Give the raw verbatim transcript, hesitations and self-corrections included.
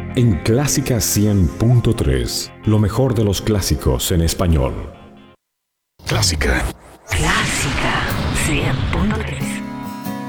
en Clásica cien punto tres, lo mejor de los clásicos en español. Clásica. Clásica cien punto tres.